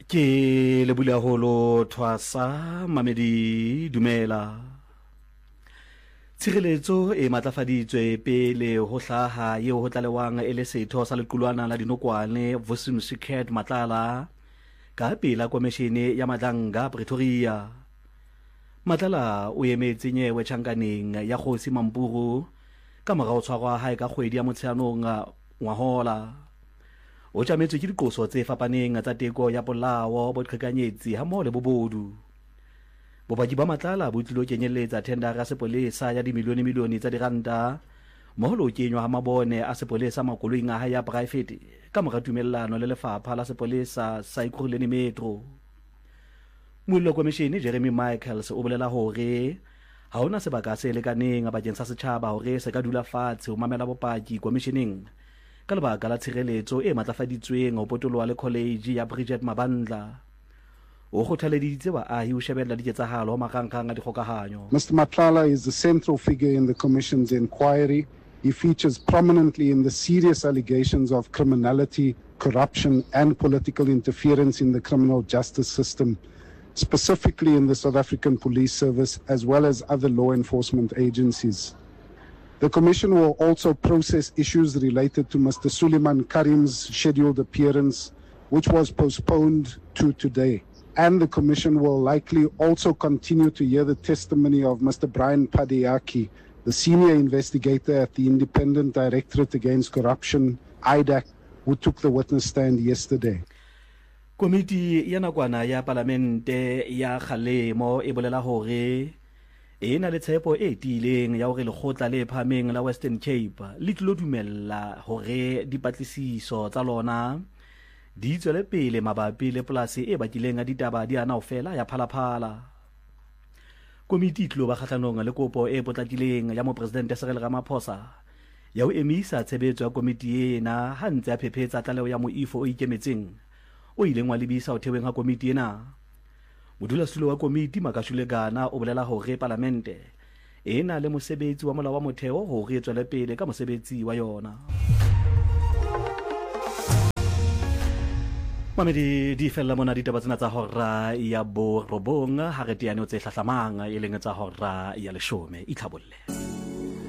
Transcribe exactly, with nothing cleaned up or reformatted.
Ke le bula holo thwasa mamedi dumela. Tshireletso e matlafaditswe pele ho hlaha eo ho tlalewang e le setho sa lequlwana la dinokwane Vusimusicat Matlala ka pela komishene ya Madlanga Pretoria. Matlala o emetse nyewe tjhankaneng ya Kgosi Mampuru ka morao tshwarwa hae ka kgwedi ya Motsheanong ngwahola. O tjametswe ke diqoso tse fapaneng tsa teko ya polao bo qhekanyetsi ha mmoho le bobodu. Bopaki ba Matlala bo tlilo kenyeletsa tendara ya sepolesa ya dimilione milione tsa diranta mmoho le ho kenywa ha mabone a sepolesa makoloing a hae ya private ka mora tumellano le lefapha la sepolesa sa Ekurhuleni Metro. Mollo komishene Jeremy Michaels o bolela hore ha hona sebaka se lekaneng bakeng sa setjhaba hore se ka dula fatshe ho mamela bopaki komisheneng ka lebaka la tshireletso e matlafaditsweng ho potoloha le college ya Bridget Mabandla. O kgothaleditse baahi ho shebella diketsahalo ho marangrang a dikgokahanyo. Mister Matlala is the central figure in the Commission's inquiry. He features prominently in the serious allegations of criminality, corruption and political interference in the criminal justice system, specifically in the South African Police Service as well as other law enforcement agencies. The Commission will also process issues related to Mister Suleiman Karim's scheduled appearance, which was postponed to today. And the Commission will likely also continue to hear the testimony of Mister Brian Padeyaki, the senior investigator at the Independent Directorate Against Corruption, I D A C, who took the witness stand yesterday. Komiti ya nakwana ya Palamente ya Kgalemo e bolela hore e na le tshepo e tiileng ya hore lekgotla le phameng la Western Cape le tlilo dumella hore dipatlisiso tsa lona di tswele pele mabapi le polasi e bakileng a ditaba di ana ofela ya phalaphala. Komiti tlilo ba kgahlanong le kopo e potlakileng ya mopresidente Cyril Ramaphosa ya ho emisa tshebetso ya komiti ena ha ntse a phephetsa tlaleho ya moifo o ikemetseng o ileng wa lebisa ho theweng ha komiti ena. Modulasetulo wa komiti Makashulekana o bolela hore Palamente e na le mosebetsi wa molao wa motheo hore e tswele pele ka mosebetsi wa yona. Mamedi di fella mona ditaba tsena tsa hora ya bo robong ha re teane o tse hlahlamang e leng tsa hora ya leshome itlhabolle.